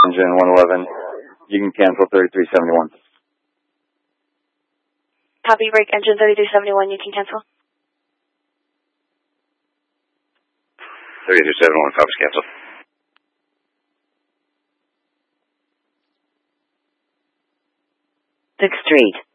engine 111. You can cancel 3371. Copy, break engine 3371, you can cancel. 3371, copies, cancel. 6th Street.